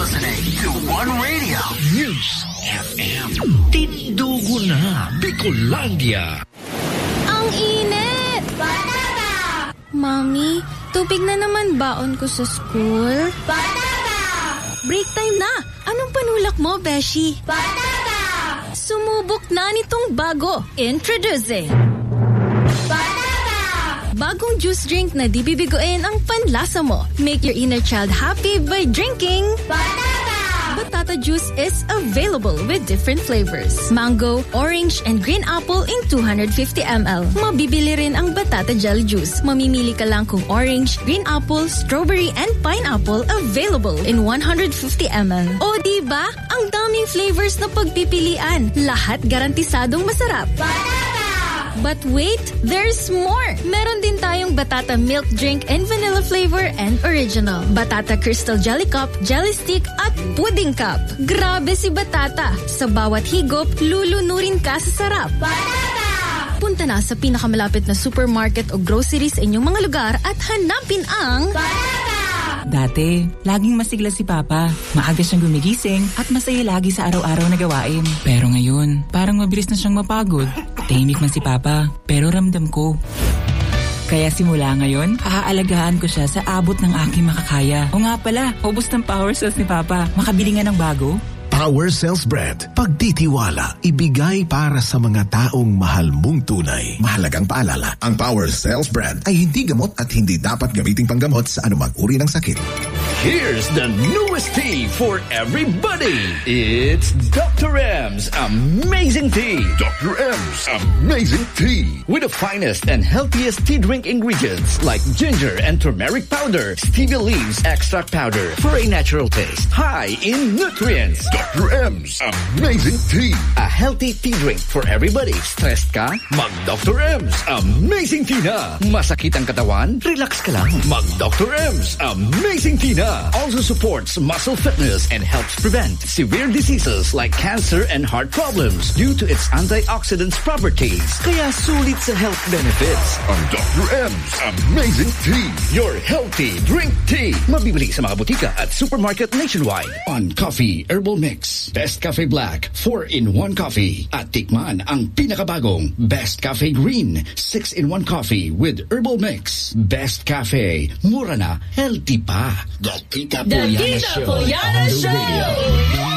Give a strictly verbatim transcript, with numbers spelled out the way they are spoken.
listening to One Radio News F M. Tindugo na Bicolandia. Ang init! Bata ba? Mami, tubig na naman baon ko sa school. Bata ba? Break time na! Anong panulak mo, Beshi? Bata ba? Sumubok na nitong bago. Introducing Bata ba? bagong juice drink na di bibiguin ang panlasa mo. Make your inner child happy by drinking Bata ba? Batata juice is available with different flavors. Mango, orange, and green apple in two hundred fifty milliliters. Mabibili rin ang Batata Jelly Juice. Mamimili ka lang kung orange, green apple, strawberry, and pineapple available in one hundred fifty milliliters. O diba? Ang daming flavors na pagpipilian. Lahat garantisadong masarap. Bata ba? But wait, there's more! Meron din tayong Batata Milk Drink in vanilla flavor and original. Batata Crystal Jelly Cup, Jelly Stick, at Pudding Cup. Grabe si Batata! Sa bawat higop, lulunurin ka sa sarap. Batata! Punta na sa pinakamalapit na supermarket o grocery sa inyong mga lugar at hanapin ang... Batata! Dati, laging masigla si Papa. Maaga siyang gumigising at masaya lagi sa araw-araw na gawain. Pero ngayon, parang mabilis na siyang mapagod. Tahimik man si Papa, pero ramdam ko. Kaya simula ngayon, aalagaan ko siya sa abot ng aking makakaya. O nga pala, ubos ng power cells ni Papa. Makabili nga ng bago. Power Cells Brand. Pagtitiwala, ibigay para sa mga taong mahal mong tunay. Mahalagang paalala, ang Power Cells Brand ay hindi gamot at hindi dapat gamiting panggamot sa anumang uri ng sakit. Here's the newest tea for everybody. It's Doctor M's Amazing Tea. Doctor M's Amazing Tea. With the finest and healthiest tea drink ingredients like ginger and turmeric powder, stevia leaves extract powder for a natural taste. High in nutrients. Doctor M's Amazing Tea. A healthy tea drink for everybody. Stressed ka? Mag Doctor M's Amazing Tea na. Masakit ang katawan? Relax ka lang. Mag Doctor M's Amazing Tea na. Also supports muscle fitness and helps prevent severe diseases like cancer and heart problems due to its antioxidants properties. Kaya sulit sa health benefits. Ang Doctor M's Amazing Tea. Your healthy drink tea. Mabibili sa mga butika at supermarket nationwide. On Coffee Herbal Mix. Best Cafe Black. four in one coffee. At tikman ang pinakabagong Best Cafe Green. six in one coffee with Herbal Mix. Best Cafe. Mura na, healthy pa. The Tita The Tita Poyana Show.